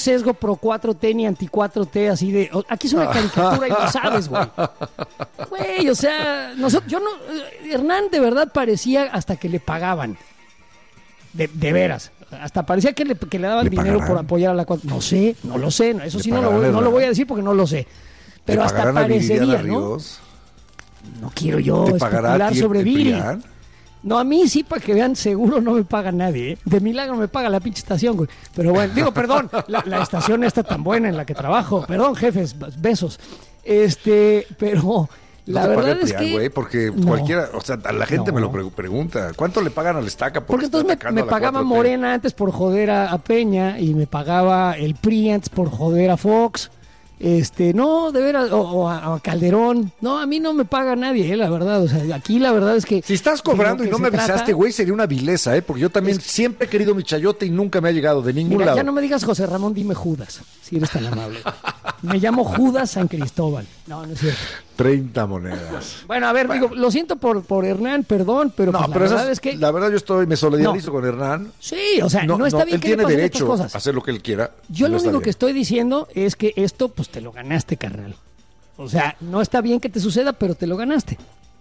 sesgo pro 4T ni anti 4T, así de, aquí es una caricatura y lo sabes, güey. Güey, o sea, Hernán de verdad parecía hasta que le pagaban. De veras. Hasta parecía que le daban dinero por apoyar a la 4T. No lo sé. Eso sí no lo voy a decir porque no lo sé. Pero hasta parecería, ¿no? No quiero yo especular sobre Viri. No, a mí sí, para que vean, seguro no me paga nadie, ¿eh? De milagro me paga la pinche estación, güey. Pero bueno, perdón, la estación está tan buena en la que trabajo. Perdón, jefes, besos. Pero la verdad es que... güey, porque cualquiera, o sea, a la gente me lo pregunta. ¿Cuánto le pagan al Estaca? Porque entonces me pagaba Morena antes por joder a Peña y me pagaba el PRI antes por joder a Fox. No, de veras, o a Calderón. No, a mí no me paga nadie, la verdad. O sea, aquí la verdad es que... Si estás cobrando y no me avisaste, güey, sería una vileza, porque yo también siempre he querido mi chayote y nunca me ha llegado de ningún lado. Ya no me digas José Ramón, dime Judas, si eres tan amable. Me llamo Judas San Cristóbal. No es cierto. 30 monedas. Bueno, a ver, digo, lo siento por Hernán, perdón, pero la verdad es que... La verdad me solidarizo con Hernán. Sí, o sea, no está bien que él tiene derecho a hacer lo que él quiera. Yo lo único que estoy diciendo es que esto, pues te lo ganaste, carnal. O sea, no está bien que te suceda, pero te lo ganaste.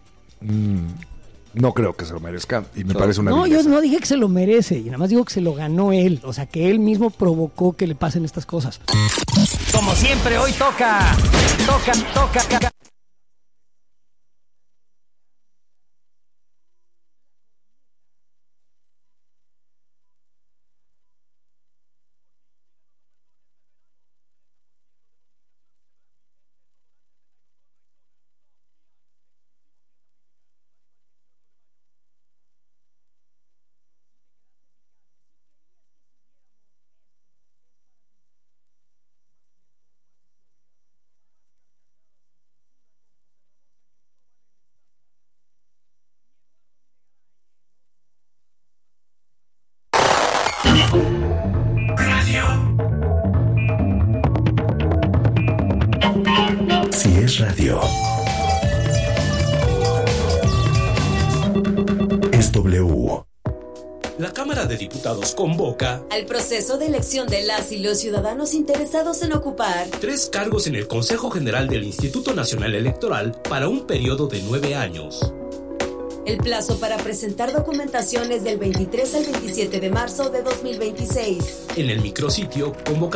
No creo que se lo merezca y me parece una vileza. Yo no dije que se lo merece, y nada más digo que se lo ganó él. O sea, que él mismo provocó que le pasen estas cosas. Como siempre, hoy toca. Si es radio, es W. La Cámara de Diputados convoca al proceso de elección de las y los ciudadanos interesados en ocupar 3 cargos en el Consejo General del Instituto Nacional Electoral para un periodo de 9 años. El plazo para presentar documentación es del 23 al 27 de marzo de 2026. En el micrositio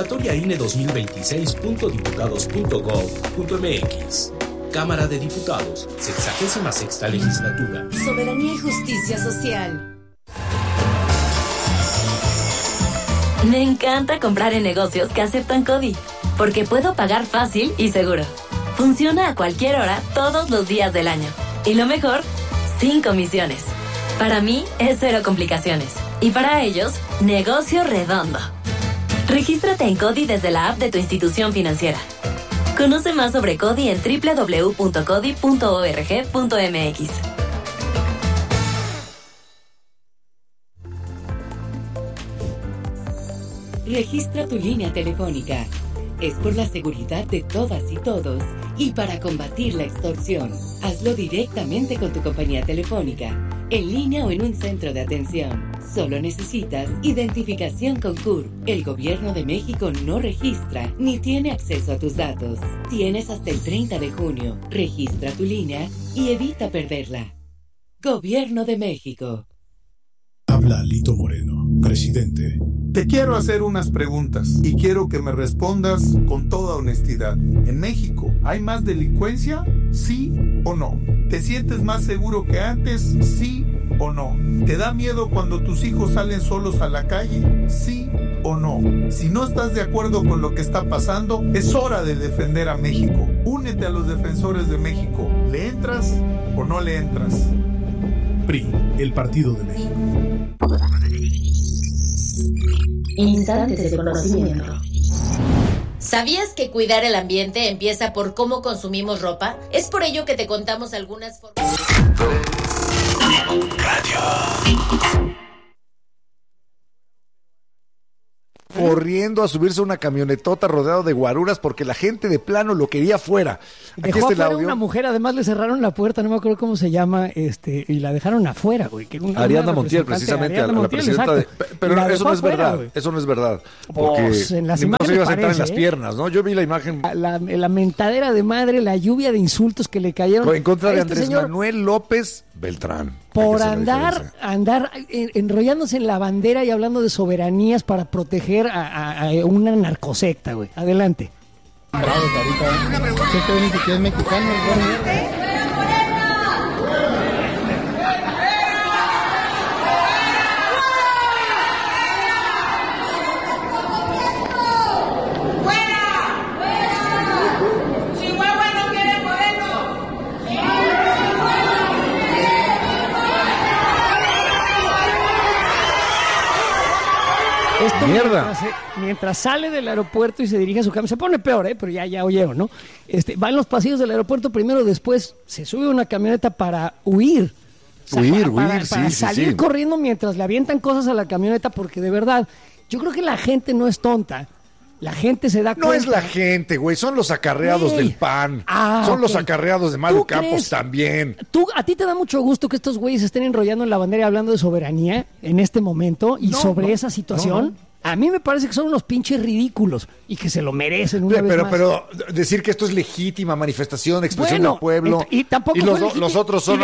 convocatoriaine2026.diputados.gov.mx. Cámara de Diputados, 66ª Legislatura. Soberanía y justicia social. Me encanta comprar en negocios que aceptan CODI, porque puedo pagar fácil y seguro. Funciona a cualquier hora, todos los días del año. Y lo mejor, sin comisiones. Para mí es 0 complicaciones. Y para ellos, negocio redondo. Regístrate en CODI desde la app de tu institución financiera. Conoce más sobre CODI en www.codi.org.mx. Registra tu línea telefónica. Es por la seguridad de todas y todos y para combatir la extorsión. Hazlo directamente con tu compañía telefónica, en línea o en un centro de atención. Solo necesitas identificación con CURP. El Gobierno de México no registra ni tiene acceso a tus datos. Tienes hasta el 30 de junio. Registra tu línea y evita perderla. Gobierno de México. Habla Lito Moreno, presidente. Te quiero hacer unas preguntas y quiero que me respondas con toda honestidad. ¿En México hay más delincuencia? ¿Sí o no? ¿Te sientes más seguro que antes? ¿Sí o no? ¿Te da miedo cuando tus hijos salen solos a la calle? ¿Sí o no? Si no estás de acuerdo con lo que está pasando, es hora de defender a México. Únete a los defensores de México. ¿Le entras o no le entras? PRI, el Partido de México. Instantes de conocimiento. ¿Sabías que cuidar el ambiente empieza por cómo consumimos ropa? Es por ello que te contamos algunas formas. Radio. corriendo a subirse a una camionetota rodeado de guaruras porque la gente de plano lo quería fuera. Dejó afuera una mujer, además le cerraron la puerta, no me acuerdo cómo se llama, y la dejaron afuera, güey. Ariadna Montiel, precisamente, a la presidenta de... Pero eso no es verdad, eso no es verdad. Porque en las no se iba a sentar en parece, las piernas, ¿no? Yo vi la imagen. La mentadera de madre, la lluvia de insultos que le cayeron en contra de Andrés señor, Manuel López Beltrán. Por andar enrollándose en la bandera y hablando de soberanías para proteger a una narcosecta, güey. Adelante. Bravo, carita. ¿Qué creen que es mexicano? Esto mientras sale del aeropuerto y se dirige a su cama, se pone peor, pero ya oyeron, ¿no? Va en los pasillos del aeropuerto primero, después se sube a una camioneta para huir. Para salir corriendo mientras le avientan cosas a la camioneta, porque de verdad, yo creo que la gente no es tonta. La gente se da cuenta. No es la gente, güey, son los acarreados del PAN. Son los acarreados de Mario Campos también. ¿A ti te da mucho gusto que estos güeyes estén enrollando en la bandera hablando de soberanía en este momento y sobre esa situación? A mí me parece que son unos pinches ridículos y que se lo merecen una vez más. Pero decir que esto es legítima manifestación, expresión del pueblo y tampoco los otros son